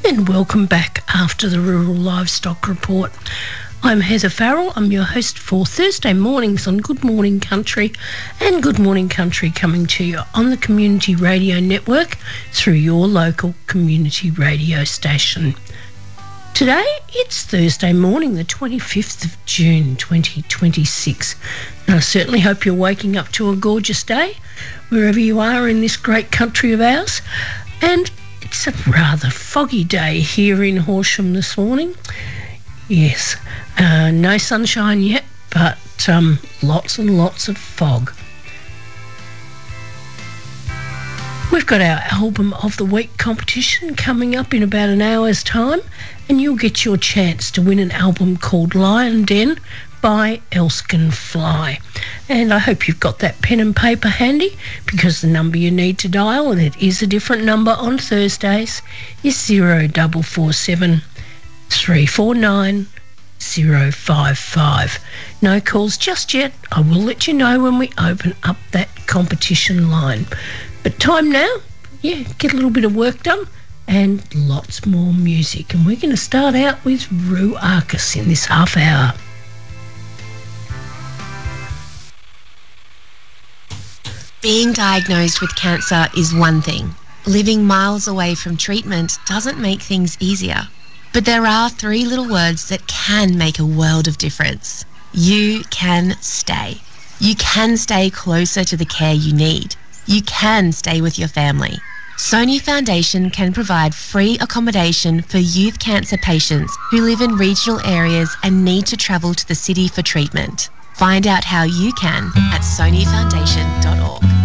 And welcome back after the Rural Livestock Report. I'm Heather Farrell. I'm your host for Thursday mornings on Good Morning Country, and Good Morning Country coming to you on the Community Radio Network through your local community radio station. Today, it's Thursday morning, the 25th of June 2026, and I certainly hope you're waking up to a gorgeous day wherever you are in this great country of ours. And it's a rather foggy day here in Horsham this morning. Yes, no sunshine yet, but lots and lots of fog. We've got our Album of the Week competition coming up in about an hour's time, and you'll get your chance to win an album called Lion Den by Elskin Fly. And I hope you've got that pen and paper handy, because the number you need to dial, and it is a different number on Thursdays, is 0447 349 055. No calls just yet. I will let you know when we open up that competition line. But time now, get a little bit of work done and lots more music. And we're going to start out with Roo Arcus in this half hour. Being diagnosed with cancer is one thing. Living miles away from treatment doesn't make things easier. But there are 3 little words that can make a world of difference. You can stay. You can stay closer to the care you need. You can stay with your family. Sony Foundation can provide free accommodation for youth cancer patients who live in regional areas and need to travel to the city for treatment. Find out how you can at sonyfoundation.org.